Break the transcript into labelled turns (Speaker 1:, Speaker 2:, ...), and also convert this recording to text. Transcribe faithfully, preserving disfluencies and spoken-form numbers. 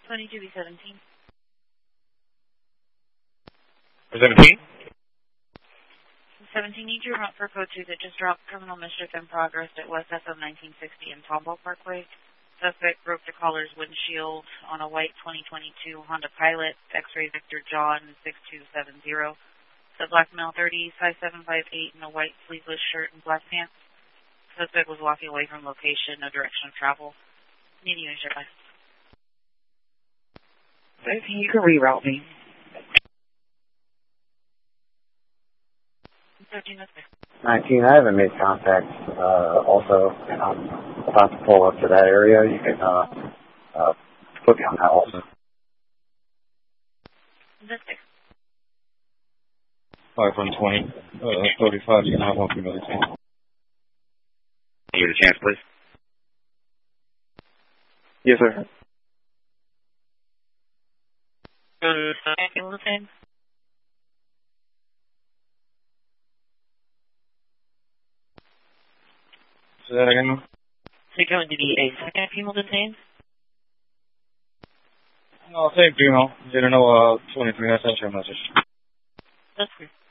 Speaker 1: twenty-two B seventeen.
Speaker 2: seventeen?
Speaker 1: seventeen, need your route for code two that just dropped criminal mischief in progress at West F M nineteen sixty and Tomball Parkway. Suspect broke the caller's windshield on a white twenty twenty-two Honda Pilot, X-ray Victor John six two seven zero. The black male thirty, size seven five eight, in a white sleeveless shirt and black pants. Suspect was walking away from location, no direction of travel. Need you to check my...
Speaker 3: seventeen, you can reroute me.
Speaker 1: thirteen, that's fair.
Speaker 4: nineteen, I haven't made contact. Uh, also, and I'm about to pull up to that area. You can uh, uh, put me on that also.
Speaker 1: That's fair.
Speaker 2: five one twenty, uh, thirty-five, you can have one for another team.
Speaker 5: Can you get a chance, please?
Speaker 4: Yes, sir.
Speaker 1: Good. Hamilton.
Speaker 2: Say that again?
Speaker 1: So you're going to be a second female detained?
Speaker 2: No, same female. You didn't know, uh, twenty-three, I sent you a message.
Speaker 1: That's good.